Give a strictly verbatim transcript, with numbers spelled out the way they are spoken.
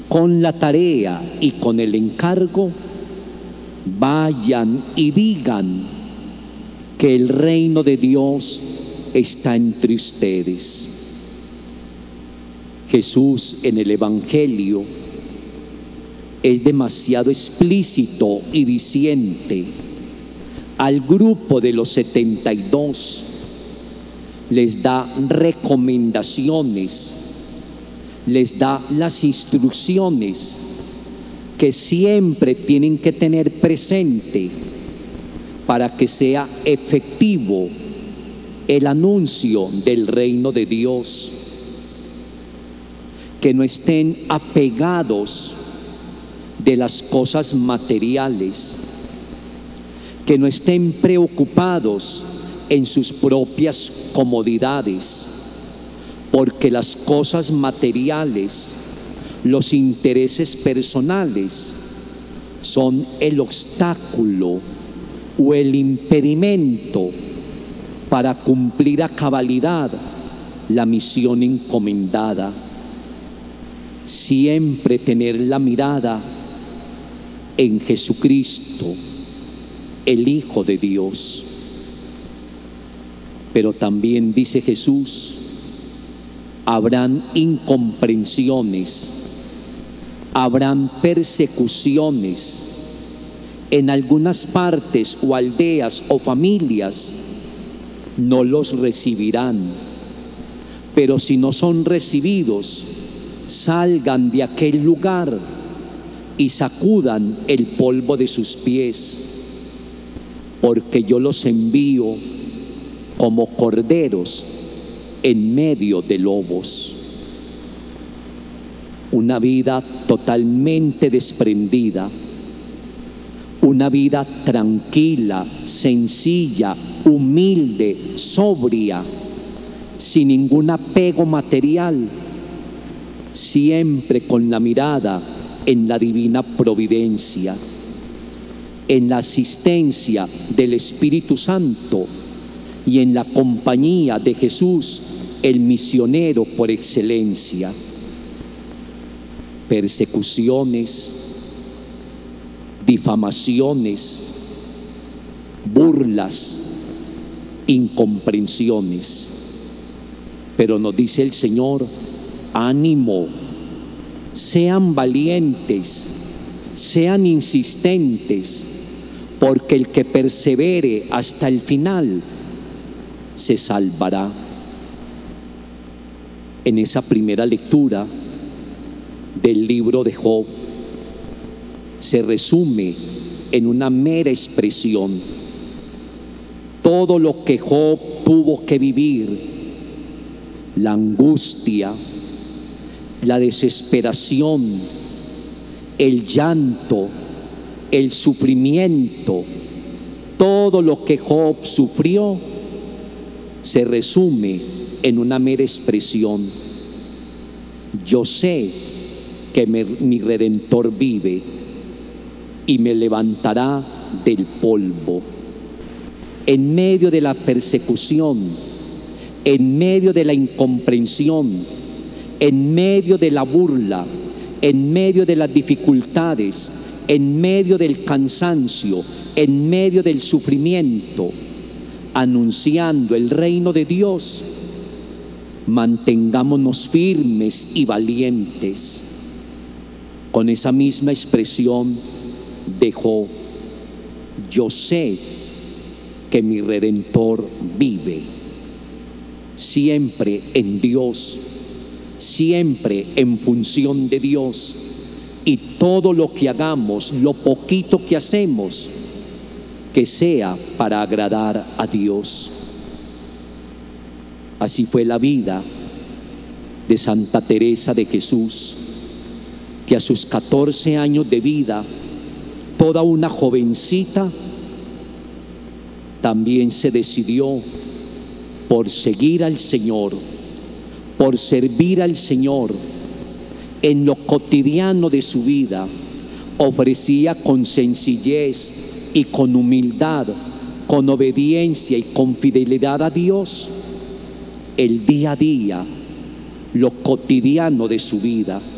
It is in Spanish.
con la tarea y con el encargo, vayan y digan que el reino de Dios está entre ustedes. Jesús en el Evangelio es demasiado explícito y diciente. Al grupo de los setenta y dos les da recomendaciones, les da las instrucciones que siempre tienen que tener presente para que sea efectivo el anuncio del reino de Dios. Que no estén apegados de las cosas materiales, que no estén preocupados en sus propias comodidades, porque las cosas materiales, los intereses personales, son el obstáculo o el impedimento para cumplir a cabalidad la misión encomendada. Siempre tener la mirada en Jesucristo, el Hijo de Dios. Pero también dice Jesús, habrán incomprensiones, habrán persecuciones. En algunas partes o aldeas o familias no los recibirán, pero si no son recibidos, salgan de aquel lugar y sacudan el polvo de sus pies, porque yo los envío como corderos en medio de lobos. Una vida totalmente desprendida, una vida tranquila, sencilla, humilde, sobria, sin ningún apego material, siempre con la mirada en la divina providencia, en la asistencia del Espíritu Santo y en la compañía de Jesús, el misionero por excelencia. Persecuciones, difamaciones, burlas, incomprensiones. Pero nos dice el Señor, ánimo, sean valientes, sean insistentes, porque el que persevere hasta el final se salvará. En esa primera lectura del libro de Job se resume en una mera expresión todo lo que Job tuvo que vivir: la angustia, la desesperación, el llanto, el sufrimiento. Todo lo que Job sufrió se resume en una mera expresión: yo sé que me, mi Redentor vive y me levantará del polvo. En medio de la persecución, en medio de la incomprensión, en medio de la burla, en medio de las dificultades, en medio del cansancio, en medio del sufrimiento, anunciando el reino de Dios, mantengámonos firmes y valientes, con esa misma expresión de Job: yo sé que mi Redentor vive. Siempre en Dios, siempre en función de Dios, y todo lo que hagamos, lo poquito que hacemos, que sea para agradar a Dios. Así fue la vida de Santa Teresa de Jesús, que a sus catorce años de vida, toda una jovencita, también se decidió por seguir al Señor, por servir al Señor. En lo cotidiano de su vida ofrecía con sencillez y con humildad, con obediencia y con fidelidad a Dios, el día a día, lo cotidiano de su vida.